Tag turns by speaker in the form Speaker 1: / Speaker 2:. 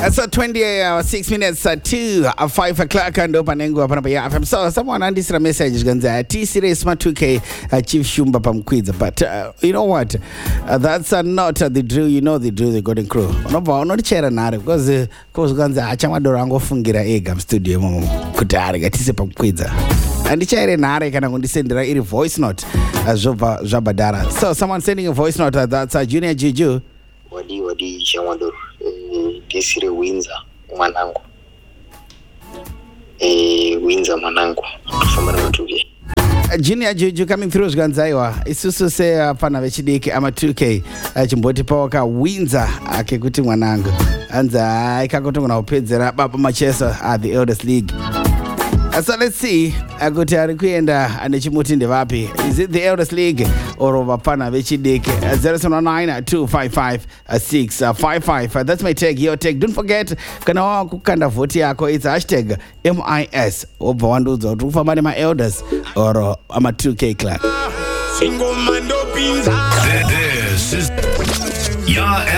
Speaker 1: So 26 minutes to 5 o'clock and open engo hapa na FM. So someone andisira message ganza T series ma 2K Chief Shumba pamkwiza, but you know what, that's not the drill. You know the drill, the golden crew unodichera nare because ganza achama dorango fungira ega studio momo kutari gatise pamkwiza andichaire nare kana kundisendera iri voice note zvabadara. So someone sending a voice note, that's Junior Juju.
Speaker 2: Wadi chamado Desire Windsor mwanangu. Windsor mwanangu. Tufambana matuge.
Speaker 1: Junior Juju coming through zganzaiwa. Isusu se pana vechidiki ama 2K chimboti pawaka Windsor akekuti mwanangu. Anza ikakotonga na upedzera baba Manchester at the Elders League. So let's see, akuti arikuenda anechimuti ndevapi. Is it the Elders League or ovapana vechidiki? 079-255-655. That's my tag, your tag. Don't forget, kana kukanda vote yako, it's hashtag MIS. Over one do the Rufamani my Elders or I'm a 2K clan.
Speaker 3: This is your